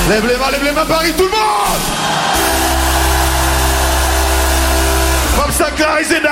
Lève les mains, Paris, tout le monde. Comme ça, Clarisse et